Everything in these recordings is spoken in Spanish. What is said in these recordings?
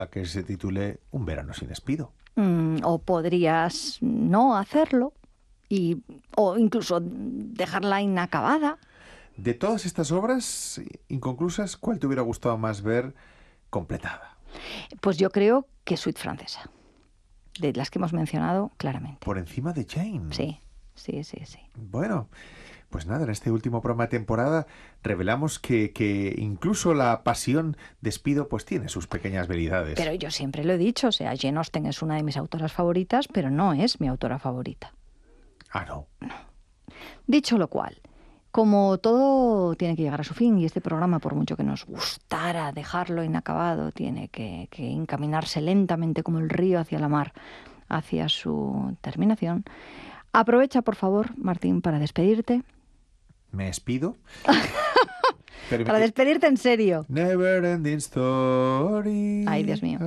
a que se titule Un verano sin Espido. O podrías no hacerlo o incluso dejarla inacabada. De todas estas obras inconclusas, ¿cuál te hubiera gustado más ver completada? Pues yo creo que Suite Francesa, de las que hemos mencionado claramente. Por encima de Jane. Sí. Bueno, pues nada, en este último programa de temporada revelamos que incluso la pasión de Espido pues tiene sus pequeñas veridades. Pero yo siempre lo he dicho, o sea, Jane Austen es una de mis autoras favoritas, pero no es mi autora favorita. Ah, no. Dicho lo cual, como todo tiene que llegar a su fin y este programa, por mucho que nos gustara dejarlo inacabado, tiene que encaminarse lentamente como el río hacia la mar, hacia su terminación, aprovecha, por favor, Martín, para despedirte. ¿Me despido? Para despedirte en serio. Never ending story. Ay, Dios mío.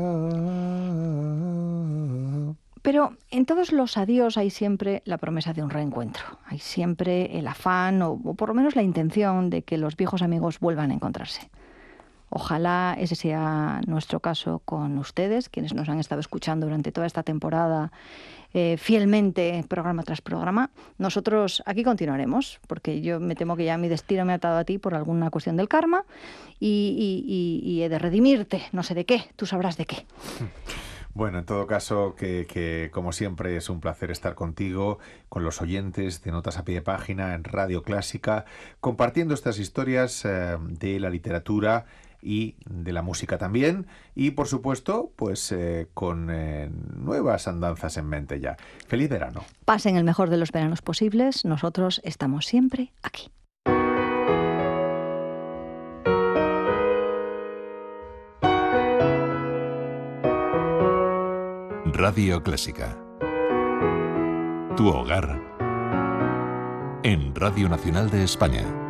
Pero en todos los adiós hay siempre la promesa de un reencuentro. Hay siempre el afán o por lo menos la intención de que los viejos amigos vuelvan a encontrarse. Ojalá ese sea nuestro caso con ustedes, quienes nos han estado escuchando durante toda esta temporada fielmente, programa tras programa. Nosotros aquí continuaremos, porque yo me temo que ya mi destino me ha atado a ti por alguna cuestión del karma y he de redimirte, no sé de qué, tú sabrás de qué. Bueno, en todo caso, que como siempre es un placer estar contigo, con los oyentes de Notas a Pie de Página en Radio Clásica, compartiendo estas historias de la literatura y de la música también, y por supuesto, pues con nuevas andanzas en mente ya. ¡Feliz verano! Pasen el mejor de los veranos posibles, nosotros estamos siempre aquí. Radio Clásica. Tu hogar en Radio Nacional de España.